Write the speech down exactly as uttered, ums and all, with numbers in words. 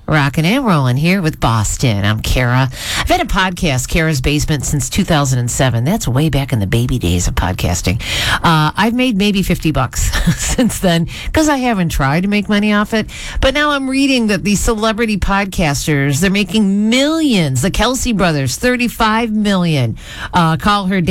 Rocking and rolling here with Boston. I'm Kara. I've had a podcast, Kara's Basement, since two thousand seven. That's way back in the baby days of podcasting. Uh, I've made maybe fifty bucks since then because I haven't tried to make money off it. But now I'm reading that these celebrity podcasters, they're making millions. The Kelsey brothers, thirty-five million. Uh, call her